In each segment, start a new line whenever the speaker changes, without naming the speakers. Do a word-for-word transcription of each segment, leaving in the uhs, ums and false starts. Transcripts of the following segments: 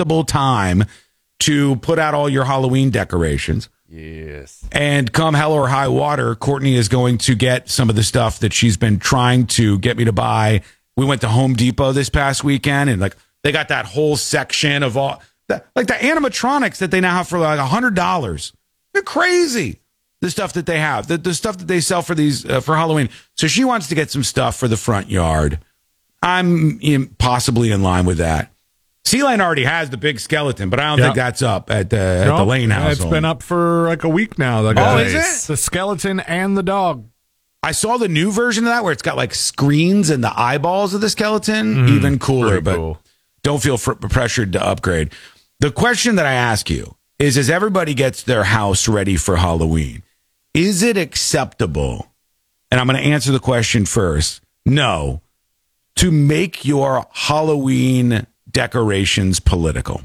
acceptable time to put out all your Halloween decorations.
Yes.
And come hell or high water, Courtney is going to get some of the stuff that she's been trying to get me to buy. We went to Home Depot this past weekend, and like they got that whole section of all, the, like the animatronics that they now have for like one hundred dollars. They're crazy. The stuff that they have, the, the stuff that they sell for these uh, for Halloween. So she wants to get some stuff for the front yard. I'm in, possibly in line with that. C-Lane already has the big skeleton, but I don't
yep.
think that's up at the, at
nope.
the Lane house.
It's been up for like a week now. The
oh, is it?
The skeleton and the dog.
I saw the new version of that where it's got like screens and the eyeballs of the skeleton.
Mm,
Even cooler, but
cool.
Don't feel fr- pressured to upgrade. The question that I ask you is, as everybody gets their house ready for Halloween, is it acceptable, and I'm going to answer the question first, no, to make your Halloween decorations political?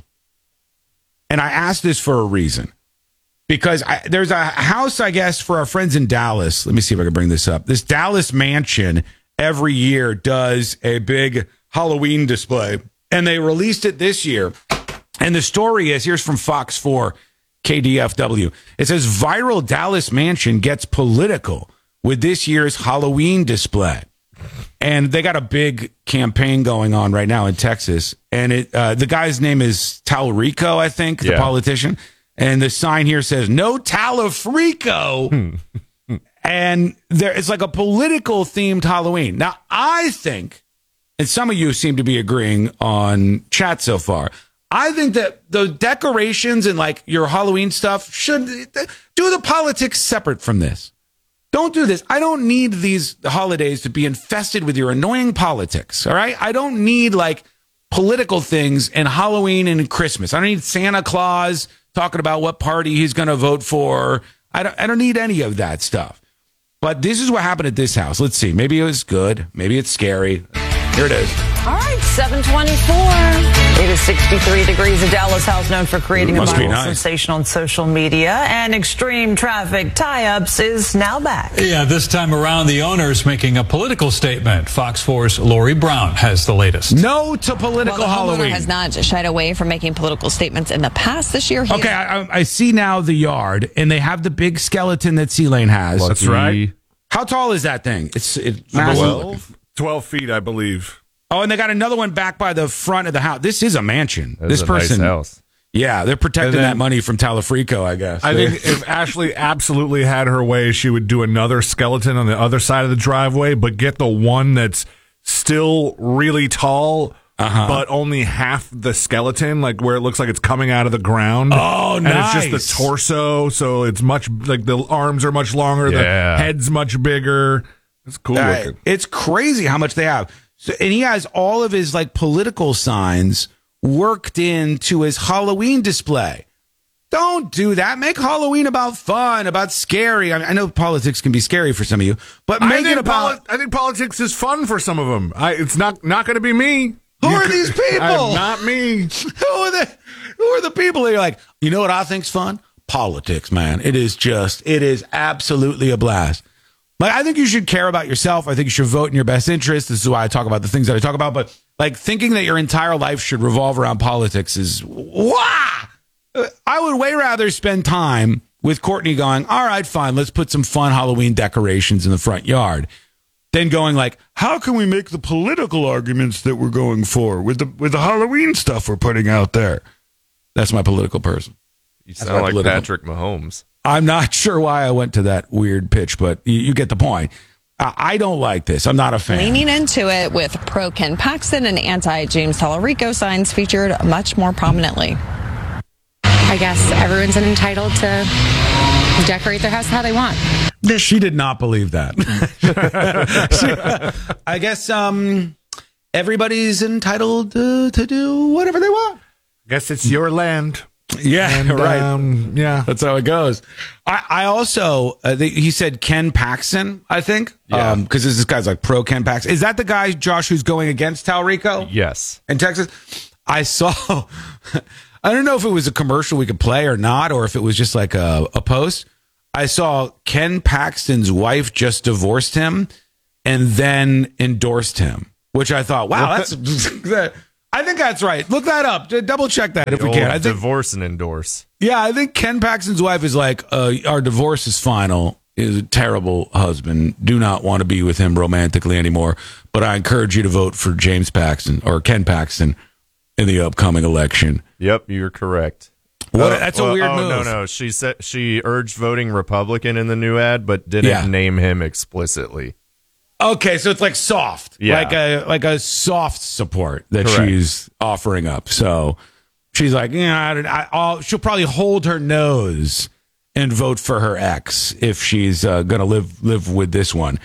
And I ask this for a reason. Because I, there's a house, I guess, for our friends in Dallas. Let me see if I can bring this up. This Dallas mansion every year does a big Halloween display. And they released it this year. And the story is, here's from Fox four, K D F W. It says, viral Dallas mansion gets political with this year's Halloween display. And they got a big campaign going on right now in Texas. And it uh, the guy's name is Talarico, I think, the
yeah.
politician. And the sign here says, no Talafrico. And there it's like a political themed Halloween. Now, I think, and some of you seem to be agreeing on chat so far, I think that the decorations and like your Halloween stuff should do the politics separate from this. Don't do this. I don't need these holidays to be infested with your annoying politics. All right. I don't need like political things and Halloween and Christmas. I don't need Santa Claus talking about what party he's going to vote for. I don't, I don't need any of that stuff. But this is what happened at this house. Let's see. Maybe it was good. Maybe it's scary. Here it is.
All right, seven twenty-four. It is sixty-three degrees. A Dallas house known for creating a viral
nice.
sensation on social media and extreme traffic tie-ups is now back.
Yeah, this time around, the owner is making a political statement. Fox four's Lori Brown has the latest.
No to political
well, the
Halloween.
homeowner has not shied away from making political statements in the past. This year, he
okay, I, I see now the yard, and they have the big skeleton that C-Lane has.
That's right.
How tall is that thing? It's it's
Massive.
massive.
twelve feet, I believe.
Oh, and they got another one back by the front of the house. This is a mansion.
That
this
is a
person,
nice house.
Yeah, they're protecting
then-
that money from Talafrico, I guess.
I think if Ashley absolutely had her way, she would do another skeleton on the other side of the driveway, but get the one that's still really tall,
Uh-huh.
but only half the skeleton, like where it looks like it's coming out of the ground.
Oh,
and
nice.
it's just the torso, so it's much, like the arms are much longer,
Yeah.
the head's much bigger. It's cool
Uh,
looking.
it's crazy how much they have. So, and he has all of his like political signs worked into his Halloween display. Don't do that. Make Halloween about fun, about scary. I, mean, I know politics can be scary for some of you, but
I
make
think
it about.
poli- I think politics is fun for some of them. I, it's not not going to be me.
Who
You
are
could-
these people?
I'm not me.
who are the Who are the people that you're like, you know what I think's fun? Politics, man. It is just, it is absolutely a blast. Like, I think you should care about yourself. I think you should vote in your best interest. This is why I talk about the things that I talk about. But like thinking that your entire life should revolve around politics is wah. I would way rather spend time with Courtney going, all right, fine, let's put some fun Halloween decorations in the front yard, than going like, how can we make the political arguments that we're going for with the with the Halloween stuff we're putting out there? That's my political person.
You
That's
sound
my
like
political-
Patrick Mahomes.
I'm not sure why I went to that weird pitch, but you, you get the point. I, I don't like this. I'm not a fan.
leaning into it with pro Ken Paxton and anti James Talarico signs featured much more prominently.
I guess everyone's entitled to decorate their house how they want.
She did not believe that. She- I guess um, everybody's entitled to, to do whatever they want.
Guess it's your land.
Yeah,
And,
right.
um, yeah.
That's how it goes. I, I also, uh, the, he said Ken Paxton, I think.
Yeah.
Um, because this guy's like pro Ken Paxton. Is that the guy, Josh, who's going against Talarico
Yes.
in Texas? I saw, I don't know if it was a commercial we could play or not, or if it was just like a, a post. I saw Ken Paxton's wife just divorced him and then endorsed him, which I thought, wow, that's, I I think that's right. Look that up. Double check that if
The
we can.
old
I think,
divorce and endorse.
yeah, I think Ken Paxton's wife is like, uh, our divorce is final. Is a terrible husband. Do not want to be with him romantically anymore. But I encourage you to vote for James Paxton or Ken Paxton in the upcoming election.
Yep, you're correct.
What?
Oh,
That's a
well,
weird
oh,
move.
No, no. She said she urged voting Republican in the new ad, but didn't
Yeah.
name him explicitly.
Okay, so it's like soft,
Yeah.
like a like a soft support that
Correct.
she's offering up. So she's like, yeah, I, don't- I, I'll, she'll probably hold her nose and vote for her ex if she's uh, going to live live with this one,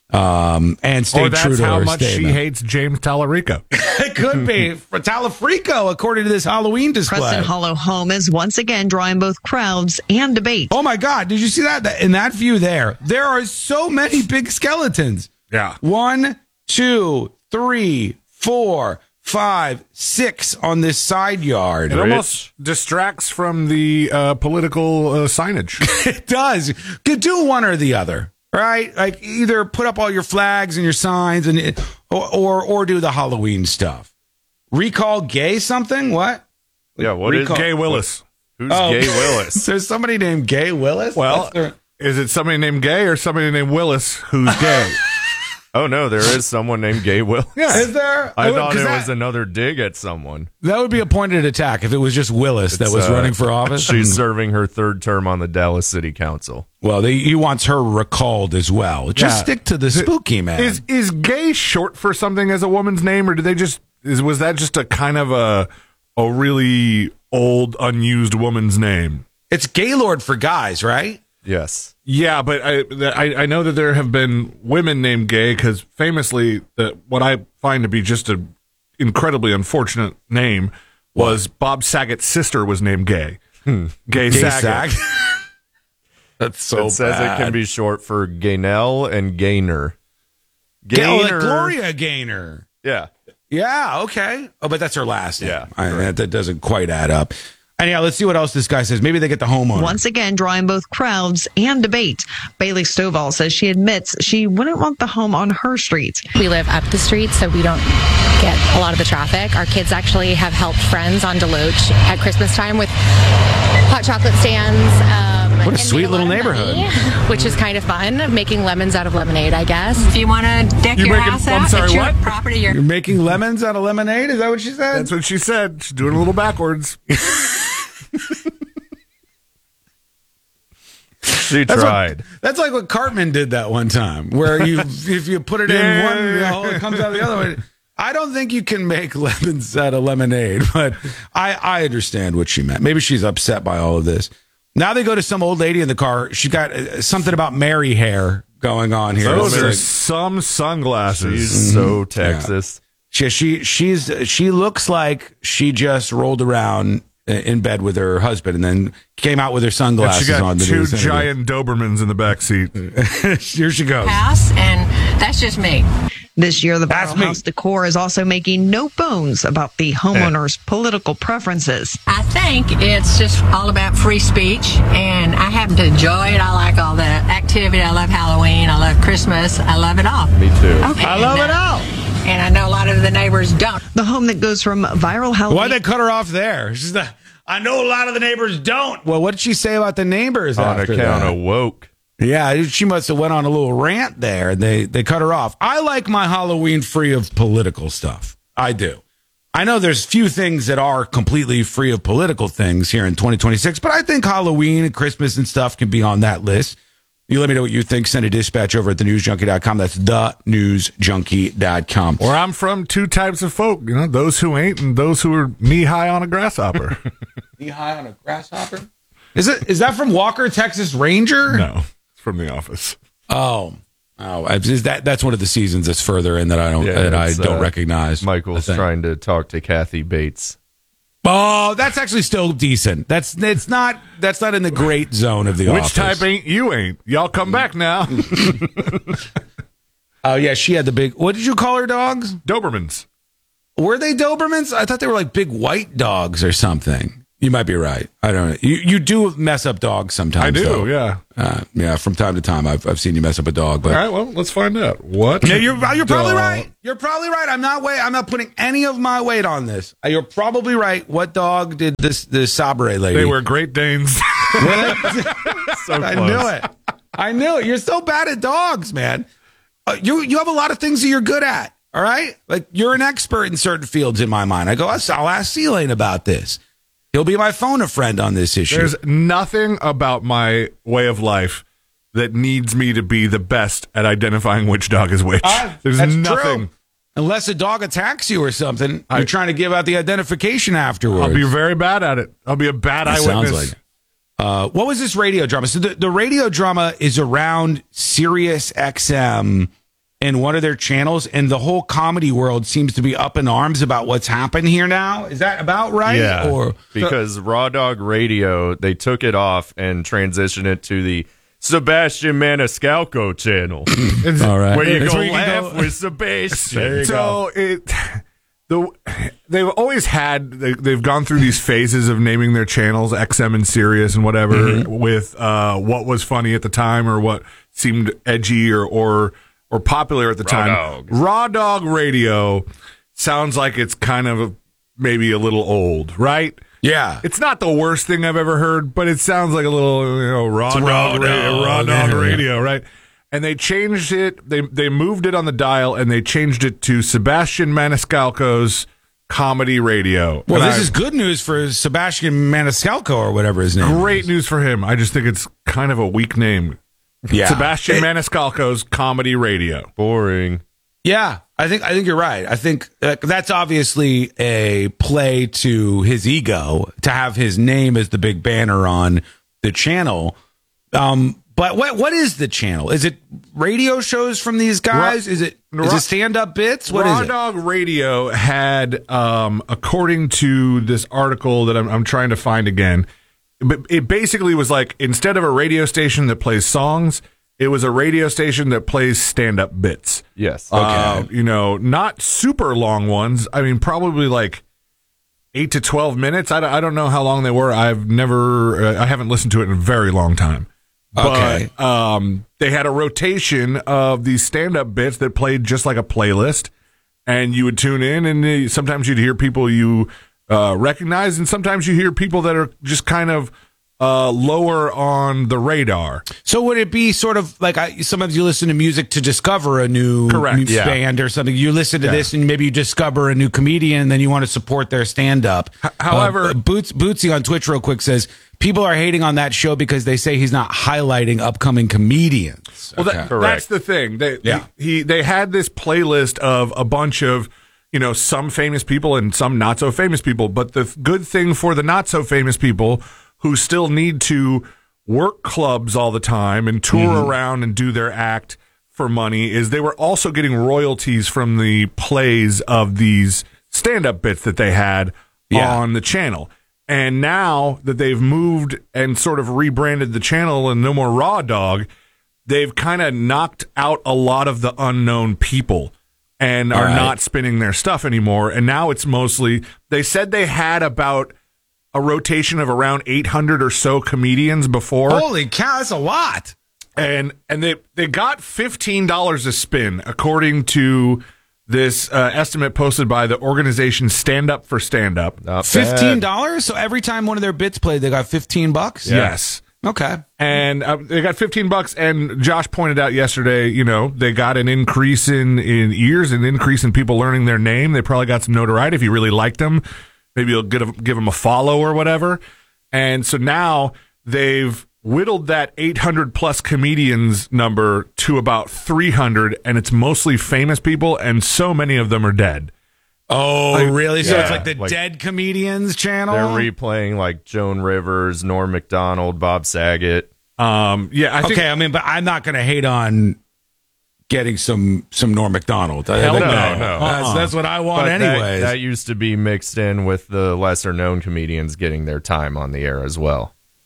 um, and stay
Or
true
that's
to
how
her
much
statement.
she hates James Tallarico.
It could be for Talafrico, according to this Halloween display.
Preston Hollow home is once again drawing both crowds and debate.
Oh my God! Did you see that? That- In that view, there, there are so many big skeletons.
Yeah.
One, two, three, four, five, six on this side yard.
It almost distracts from the uh, political uh, signage.
It does. Could do one or the other, right? Like either put up all your flags and your signs, and it, or, or or do the Halloween stuff. Recall gay something? What?
Yeah, what is
Recall-
Gay Willis.
Who's
Oh.
Gay Willis?
There's somebody named Gay Willis.
Well,
That's their-
is it somebody named Gay or somebody named Willis who's gay?
Oh no, there is someone named Gay Willis.
Yeah.
is there?
I
Oh,
thought
'cause
it
that,
was another dig at someone.
that would be a pointed attack if it was just Willis that
It's,
was
uh,
running for office.
She's serving her third term on the Dallas City Council.
Well, they, he wants her recalled as well. Just
Yeah.
stick to the spooky, man.
Is is gay short for something as a woman's name, or did they just is was that just a kind of a a really old unused woman's name?
It's Gaylord for guys, right?
Yes.
Yeah, but I I, I know that there have been women named Gay because famously, the, what I find to be just a incredibly unfortunate name was Bob Saget's sister was named Gay. Gay,
Gay
Saget.
Sack. That's so
it says
bad.
it can be short for Gaynell and Gaynor.
Ga- oh, like
Gaynor-
Gloria Gaynor.
Yeah.
Yeah, okay. Oh, but that's her last name.
Yeah,
I, that, that doesn't quite add up. Anyhow, let's see what else this guy says. Maybe they get the homeowner.
Once again, drawing both crowds and debate. Bailey Stovall says she admits she wouldn't want the home on her street.
We live up the street, so we don't get a lot of the traffic. Our kids actually have helped friends on Deloach at Christmas time with hot chocolate stands. Um,
What a
and
sweet
made lot
little
of money,
neighborhood.
which is kind of fun, making lemons out of lemonade, I guess.
If you want to deck
You
your
making-
house
I'm
out,
sorry,
it's your
what?
property. Your
You're making lemons out of lemonade? Is that what she said?
That's what she said. She's doing a little backwards.
She
That's
tried.
What, that's like what Cartman did that one time, where you if you put it
Yeah,
in one,
yeah,
you
yeah.
know, it comes out the other way. I don't think you can make lemons out of lemonade, but I, I understand what she meant. Maybe she's upset by all of this. Now they go to some old lady in the car. She's got uh, something about Mary hair going on here.
Those
It's
are
like-
some sunglasses.
She's so Texas.
She, she she's she looks like she just rolled around in bed with her husband and then came out with her
And
sunglasses
she got
on. to do
two
this interview.
giant Dobermans in the back seat.
Here she goes.
house, and that's just me.
This year, the
That's
Barrel
me.
House Decor is also making no bones about the homeowner's political preferences.
I think it's just all about free speech, and I happen to enjoy it. I like all the activity. I love Halloween. I love Christmas. I love it all.
Me too.
Okay,
I love
and,
it
uh,
all.
And I know a lot of the neighbors don't.
The home that goes from viral Halloween.
Why'd they cut her off there? She's the, I know a lot of the neighbors don't. Well, what did she say about the neighbors
On
after
account
that?
of woke.
Yeah, she must have went on a little rant there. And they they cut her off. I like my Halloween free of political stuff. I do. I know there's few things that are completely free of political things here in twenty twenty-six, but I think Halloween and Christmas and stuff can be on that list. You let me know what you think. Send a dispatch over at the news junkie dot com. That's the news junkie dot com.
Where I'm from, two types of folk, you know, those who ain't and those who are knee high on a grasshopper.
Knee high on a grasshopper? Is it? Is that from Walker, Texas Ranger?
No, it's from The Office.
Oh, oh, is that that's one of the seasons that's further in that I don't
Yeah,
that I
it's,
don't
uh,
recognize.
Michael's
I think.
trying to talk to Kathy Bates.
Oh, that's actually still decent. That's it's not that's not in the great zone of the
Which
office.
type ain't you ain't? Y'all come back now.
Oh yeah, she had the big. What did you call her dogs?
Dobermans.
Were they Dobermans? I thought they were like big white dogs or something. You might be right. I don't know. You you do mess up dogs sometimes.
I do,
though.
yeah.
Uh, yeah, from time to time, I've I've seen you mess up a dog. But
All right, well, let's find out. What?
yeah, you're you're probably
dog-
right. You're probably right. I'm not wait. I'm not putting any of my weight on this. Uh, You're probably right. What dog did this this Sabre lady?
They were Great Danes.
So
I
close.
knew it. I knew it. You're so bad at dogs, man. Uh, you you have a lot of things that you're good at. All right, like you're an expert in certain fields in my mind. I go, I'll ask C-Lane about this. He'll be my phone a friend on this issue.
There's nothing about my way of life that needs me to be the best at identifying which dog is which.
Ah,
There's
that's
nothing.
true. Unless a dog attacks you or something, you're trying to give out the identification afterwards.
I'll be very bad at it. I'll be a bad
That
eyewitness.
sounds like it. Uh, what was this radio drama? So the, the radio drama is around Sirius X M and one of their channels, and the whole comedy world seems to be up in arms about what's happened here now. Is that about right?
Yeah,
Or
because Raw Dog Radio, they took it off and transitioned it to the Sebastian Maniscalco channel,
all right,
where you
That's
go
where you can
laugh
go-
with Sebastian.
So it, the they've always had they, they've gone through these phases of naming their channels X M and Sirius and whatever
Mm-hmm.
with uh, what was funny at the time or what seemed edgy or or, or popular at the
Raw
time.
Dog.
Raw Dog Radio sounds like it's kind of maybe a little old, right?
Yeah.
It's not the worst thing I've ever heard, but it sounds like a little, you know, raw dog,
raw
radio,
dog,
raw dog
yeah.
radio, right? And they changed it. They they moved it on the dial, and they changed it to Sebastian Maniscalco's Comedy Radio.
Well,
And
this
I-
is good news for Sebastian Maniscalco or whatever his name
great
is.
news for him. I just think it's kind of a weak name.
Yeah.
Sebastian
It-
Maniscalco's Comedy Radio.
Boring.
Yeah, I think I think you're right. I think uh, that's obviously a play to his ego to have his name as the big banner on the channel. Um, but what what is the channel? Is it radio shows from these guys?
Ra-
is it is
Ra-
it stand up bits? What
Raw
is it?
Dog Radio had, um, according to this article that I'm, I'm trying to find again, but it basically was like instead of a radio station that plays songs, it was a radio station that plays stand-up bits.
Yes.
Uh, you know, not super long ones. I mean, probably like eight to twelve minutes. I don't, I don't know how long they were. I've never, uh, I haven't listened to it in a very long time.
Okay.
But um, they had a rotation of these stand-up bits that played just like a playlist, and you would tune in, and uh, sometimes you'd hear people you uh, recognize, and sometimes you hear people that are just kind of uh, lower on the radar.
So would it be sort of like I, sometimes you listen to music to discover a new,
Correct.
new
Yeah.
band or something? You listen to
Yeah.
this and maybe you discover a new comedian and then you want to support their stand-up.
however-
Uh, Boots, Bootsy on Twitch real quick says, people are hating on that show because they say he's not highlighting upcoming comedians.
Well, that,
Okay.
Correct.
that's the thing. They,
Yeah.
he, they had this playlist of a bunch of, you know, some famous people and some not so famous people. But the good thing for the not so famous people who still need to work clubs all the time and tour
Mm-hmm.
around and do their act for money is they were also getting royalties from the plays of these stand-up bits that they had
Yeah.
on the channel. And now that they've moved and sort of rebranded the channel and no more Raw Dog, they've kind of knocked out a lot of the unknown people and
All
are
right.
not spinning their stuff anymore. And now it's mostly, they said they had about a rotation of around eight hundred or so comedians before.
Holy cow, that's a lot.
And and they, they got fifteen dollars a spin, according to this uh, estimate posted by the organization Stand Up for Stand Up.
Not
fifteen
bad.
dollars? So every time one of their bits played, they got fifteen bucks?
Yes.
Okay.
And uh, they got fifteen bucks. And Josh pointed out yesterday, you know, they got an increase in, in ears, an increase in people learning their name. They probably got some notoriety. If you really liked them, maybe you'll give, give them a follow or whatever. And so now they've whittled that eight hundred plus comedians number to about three hundred, and it's mostly famous people, and so many of them are dead.
Oh,
Like,
really? So
yeah,
it's like the
like-
Dead Comedians channel?
They're replaying like Joan Rivers, Norm Macdonald, Bob Saget.
Um, yeah, I think
Okay, I mean, but I'm not going to hate on getting some some Norm Macdonald. I
Hell
think
no,
that-
no.
That's, that's what I want,
But that-
anyways.
that used to be mixed in with the lesser known comedians getting their time on the air as well.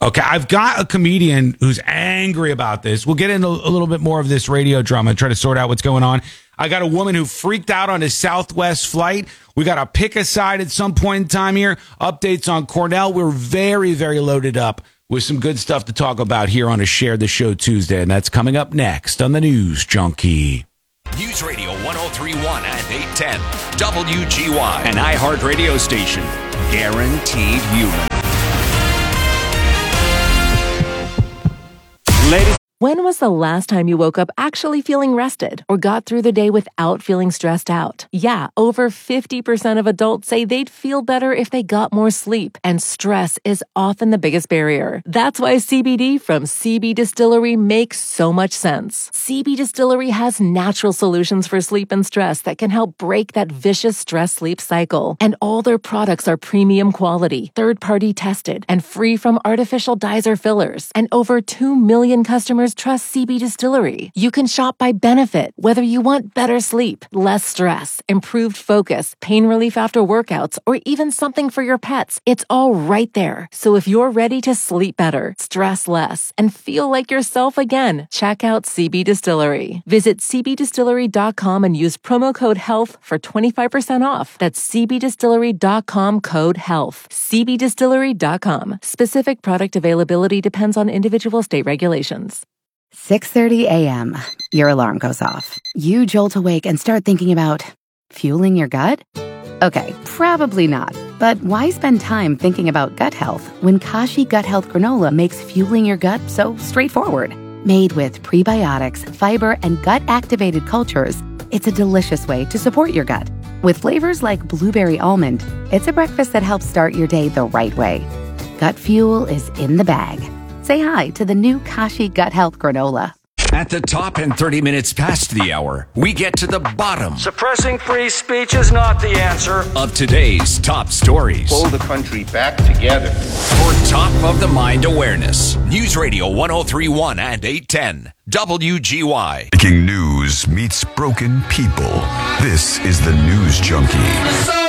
Okay, I've got a comedian who's angry about this. We'll get into a little bit more of this radio drama and try to sort out what's going on. I got a woman who freaked out on his Southwest flight. We got to pick a side at some point in time here. Updates on Cornell. We're very, very loaded up with some good stuff to talk about here on a Share the Show Tuesday, and that's coming up next on the News Junkie.
News Radio one oh three point one and eight ten. W G Y. An iHeart radio station. Guaranteed human.
Ladies. When was the last time you woke up actually feeling rested or got through the day without feeling stressed out? Yeah, over fifty percent of adults say they'd feel better if they got more sleep, and stress is often the biggest barrier. That's why C B D from C B Distillery makes so much sense. C B Distillery has natural solutions for sleep and stress that can help break that vicious stress-sleep cycle. And all their products are premium quality, third-party tested, and free from artificial dyes or fillers. And over two million customers trust C B Distillery. You can shop by benefit, whether you want better sleep, less stress, improved focus, pain relief after workouts, or even something for your pets. It's all right there. So if you're ready to sleep better, stress less, and feel like yourself again, check out C B Distillery. Visit c b distillery dot com and use promo code HEALTH for twenty-five percent off. That's c b distillery dot com code HEALTH. c b distillery dot com. Specific product availability depends on individual state regulations.
six thirty a.m. Your alarm goes off. You jolt awake and start thinking about fueling your gut? Okay, probably not. But why spend time thinking about gut health when Kashi Gut Health Granola makes fueling your gut so straightforward? Made with prebiotics, fiber, and gut-activated cultures, it's a delicious way to support your gut. With flavors like blueberry almond, it's a breakfast that helps start your day the right way. Gut fuel is in the bag. Say hi to the new Kashi Gut Health Granola.
At the top and thirty minutes past the hour, we get to the bottom.
Suppressing free speech is not the answer.
Of today's top stories.
Pull the country back together.
For top of the mind awareness. News Radio one oh three point one and eight ten. W G Y.
Breaking news meets broken people. This is the News Junkie.